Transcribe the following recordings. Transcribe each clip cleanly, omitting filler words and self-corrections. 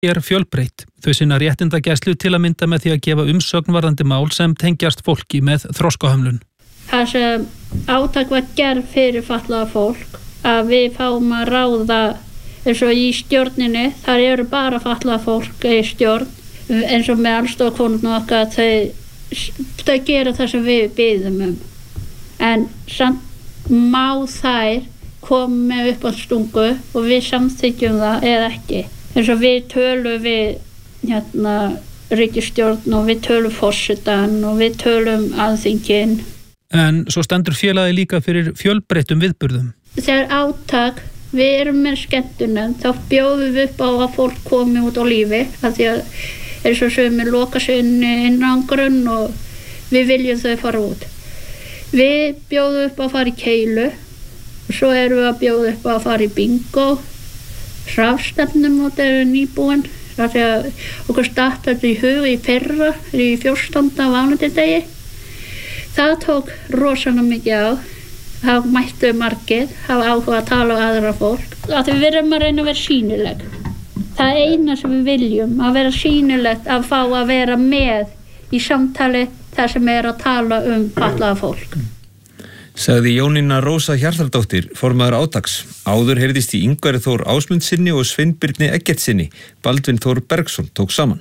Fjölbreytt. Þau sinna réttindagæslu til að mynda með því að gefa umsögn varðandi mál sem tengjast fólki með þroskahömlun. Það sem átak var gerð fyrir fatlaða fólk, að við fáum að ráða eins og í stjórninni, þar eru bara fatlaða fólk í stjórn, eins og með aðstoðarkonurnar okkar, þau gera það sem við biðjum En samt má þær koma upp á stungu og við samþykkjum það eða ekki. Eins og við tölum við ríkisstjórn og við tölum forsetann og við tölum alþingin. En svo stendur félagið líka fyrir fjölbreyttum viðburðum. Þegar átak, við erum með skemmtunum, þá bjóðum við upp á að fólk komi út á lífi, af því að eins og sumir loka sig innangrun og við viljum þau fara út. Við bjóðum upp að fara í keilu og svo erum við að bjóða upp að fara í bingo. Rafstefnumót eru nýbúin, af því að okkur startaði í hug í fyrra, í 14. mánudegi. Það tók rosalega mikið á. Það mættu margir, hafa áhuga að tala á aðra fólk. Af því við erum að reyna að vera sýnileg. Það eina sem við viljum, að vera sýnilegt, að fá að vera með í samtali þar sem er að tala fatlaða fólk. Sagði Jónína Rósa Hjartardóttir, formaður átaks. Áður heyrðist í Ingvari Þór Ásmundsinni og Sveinbirni Eggertsinni. Baldvin Þór Bergsson tók saman.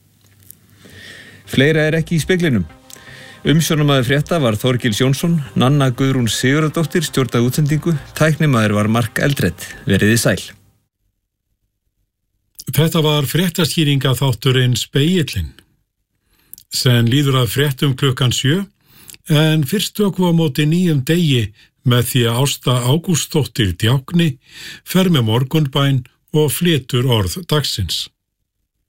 Fleira er ekki í speglinum. Umsjónarmaður frétta var Þorgils Jónsson, Nanna Guðrún Sigurðardóttir stjórnaði útsendingu, tæknimaður var Mark Eldred. Veriði sæl. Þetta var fréttaskýringa þátturinn Spegillinn, sem líður að fréttum 7:00, en fyrst tökum við á móti nýjum degi með því að Ásta Ágústsdóttir Djákni fer með morgunbæn og flytur orð dagsins.